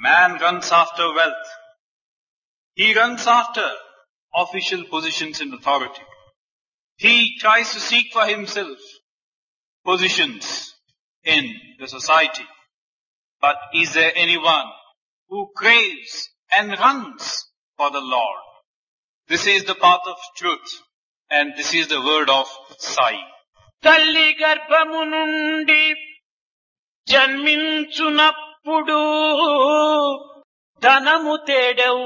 Man runs after wealth. He runs after official positions and authority. He tries to seek for himself positions in the society. But is there anyone who craves and runs for the Lord? This is the path of truth, and this is the word of Sai. తల్లి గర్భము నుండి జన్మించునప్పుడు ధనము తేడవు